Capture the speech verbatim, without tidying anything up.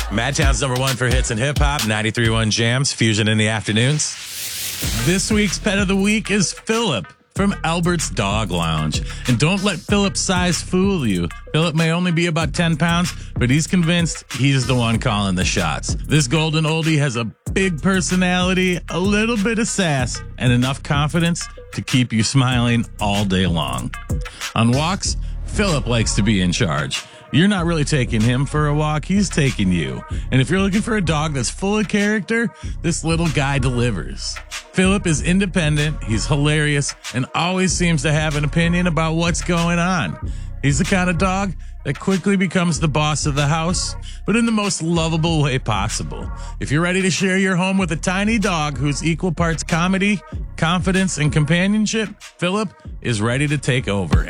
Madtown's number one for hits and hip hop, ninety-three point one Jams, Fusion in the afternoons. This week's pet of the week is Philip from Albert's Dog Lounge. And don't let Philip's size fool you. Philip may only be about ten pounds, but he's convinced he's the one calling the shots. This golden oldie has a big personality, a little bit of sass, and enough confidence to keep you smiling all day long. On walks, Philip likes to be in charge. You're not really taking him for a walk, he's taking you. And if you're looking for a dog that's full of character, this little guy delivers. Philip is independent, he's hilarious, and always seems to have an opinion about what's going on. He's the kind of dog that quickly becomes the boss of the house, but in the most lovable way possible. If you're ready to share your home with a tiny dog who's equal parts comedy, confidence, and companionship, Philip is ready to take over.